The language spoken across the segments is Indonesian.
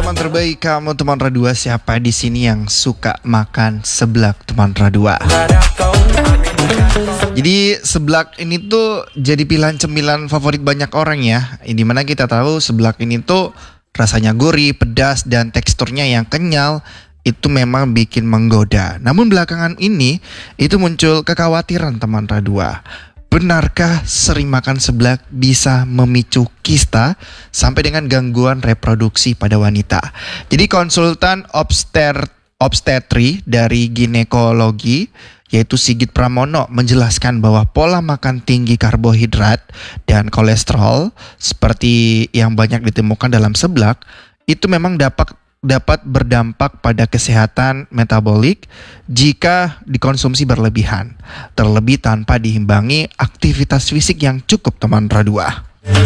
teman terbaik kamu teman Radua. Siapa di sini yang suka makan seblak teman Radua? Jadi seblak ini tuh jadi pilihan cemilan favorit banyak orang ya. Dimana kita tahu seblak ini tuh rasanya gurih, pedas, dan teksturnya yang kenyal. Itu memang bikin menggoda. Namun belakangan ini itu muncul kekhawatiran teman Radua. Benarkah sering makan seblak bisa memicu kista sampai dengan gangguan reproduksi pada wanita? Jadi konsultan obstetri dari ginekologi yaitu Sigit Pramono menjelaskan bahwa pola makan tinggi karbohidrat dan kolesterol seperti yang banyak ditemukan dalam seblak itu memang dapat berdampak pada kesehatan metabolik jika dikonsumsi berlebihan, terlebih tanpa diimbangi aktivitas fisik yang cukup teman Radua.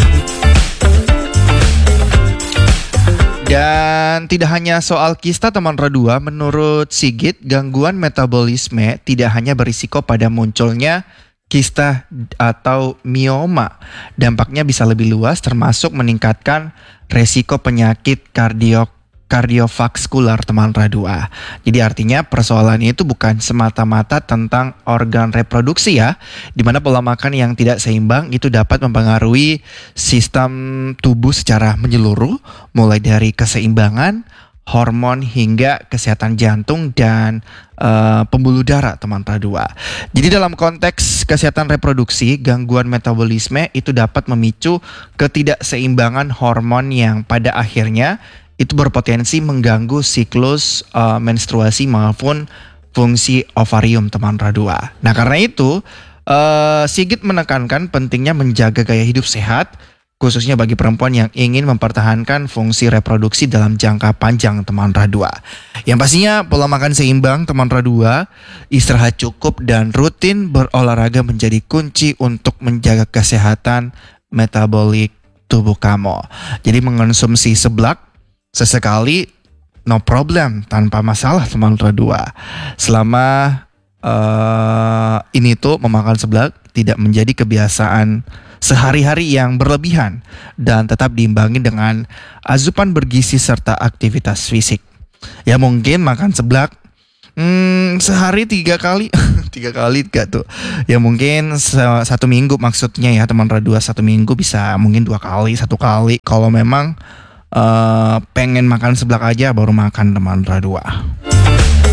Dan tidak hanya soal kista teman Radua, menurut Sigit, gangguan metabolisme tidak hanya berisiko pada munculnya kista atau mioma. Dampaknya bisa lebih luas termasuk meningkatkan resiko penyakit kardiovaskular teman Radua. Jadi artinya persoalannya itu bukan semata-mata tentang organ reproduksi ya, dimana pola makan yang tidak seimbang itu dapat mempengaruhi sistem tubuh secara menyeluruh, mulai dari keseimbangan hormon hingga kesehatan jantung dan pembuluh darah teman Radua. Jadi dalam konteks kesehatan reproduksi, gangguan metabolisme itu dapat memicu ketidakseimbangan hormon yang pada akhirnya itu berpotensi mengganggu siklus menstruasi maupun fungsi ovarium teman Radua. Nah karena itu Sigit menekankan pentingnya menjaga gaya hidup sehat khususnya bagi perempuan yang ingin mempertahankan fungsi reproduksi dalam jangka panjang teman Radua. Yang pastinya pola makan seimbang teman Radua, istirahat cukup dan rutin berolahraga menjadi kunci untuk menjaga kesehatan metabolik tubuh kamu. Jadi mengonsumsi seblak sesekali no problem, tanpa masalah teman Radua. Selama ini tuh memakan seblak tidak menjadi kebiasaan sehari-hari yang berlebihan dan tetap diimbangi dengan asupan bergizi serta aktivitas fisik. Ya mungkin makan seblak sehari 3 kali 3 kali gak tuh. Ya mungkin 1 minggu maksudnya ya teman Radua, 1 minggu bisa mungkin 2 kali, 1 kali. Kalau memang pengen makan seblak aja baru makan teman Radua.